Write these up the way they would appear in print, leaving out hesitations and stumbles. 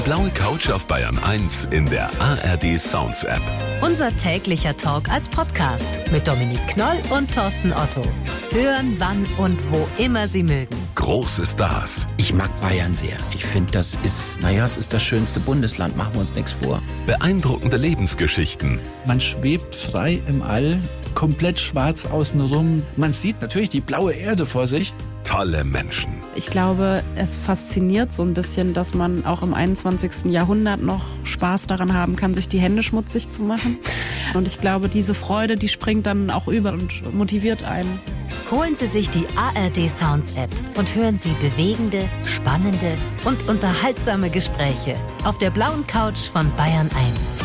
blaue Couch auf Bayern 1 in der ARD Sounds App. Unser täglicher Talk als Podcast mit Dominik Knoll und Thorsten Otto. Hören, wann und wo immer Sie mögen. Große Stars. Ich mag Bayern sehr. Ich finde, es ist das schönste Bundesland, machen wir uns nichts vor. Beeindruckende Lebensgeschichten. Man schwebt frei im All, komplett schwarz außenrum. Man sieht natürlich die blaue Erde vor sich. Tolle Menschen. Ich glaube, es fasziniert so ein bisschen, dass man auch im 21. Jahrhundert noch Spaß daran haben kann, sich die Hände schmutzig zu machen. Und ich glaube, diese Freude, die springt dann auch über und motiviert einen. Holen Sie sich die ARD Sounds App und hören Sie bewegende, spannende und unterhaltsame Gespräche auf der blauen Couch von Bayern 1.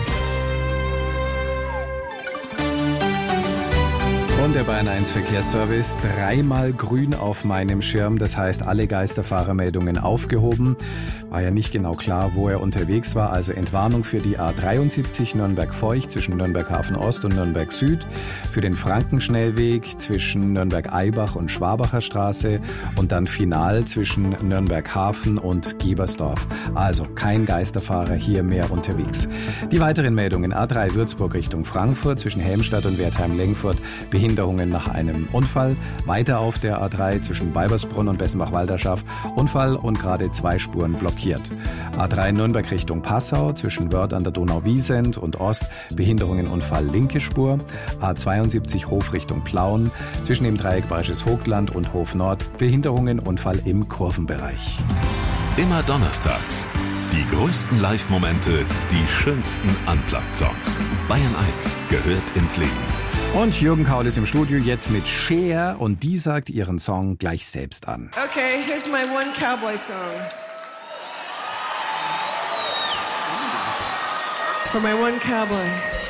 Und der Bayern 1 Verkehrsservice, 3-mal grün auf meinem Schirm, das heißt alle Geisterfahrermeldungen aufgehoben. War ja nicht genau klar, wo er unterwegs war, also Entwarnung für die A73 Nürnberg-Feucht zwischen Nürnberg-Hafen-Ost und Nürnberg-Süd, für den Frankenschnellweg zwischen Nürnberg-Eibach und Schwabacher Straße und dann final zwischen Nürnberg-Hafen und Gebersdorf. Also kein Geisterfahrer hier mehr unterwegs. Die weiteren Meldungen: A3 Würzburg Richtung Frankfurt zwischen Helmstadt und Wertheim-Lengfurt, Behinderungen nach einem Unfall. Weiter auf der A3 zwischen Beibersbrunn und Bessenbach-Walderschaft Unfall und gerade 2 Spuren blockiert. A3 Nürnberg Richtung Passau zwischen Wörth an der Donau-Wiesent und Ost, Behinderungen Unfall linke Spur. A72 Hof Richtung Plauen zwischen dem Dreieck Bayerisches Vogtland und Hof Nord, Behinderungen Unfall im Kurvenbereich. Immer donnerstags. Die größten Live-Momente, die schönsten Unplugged-Songs. Bayern 1 gehört ins Leben. Und Jürgen Kaul ist im Studio jetzt mit Cher und die sagt ihren Song gleich selbst an. Okay, here's my one cowboy song. For my one cowboy.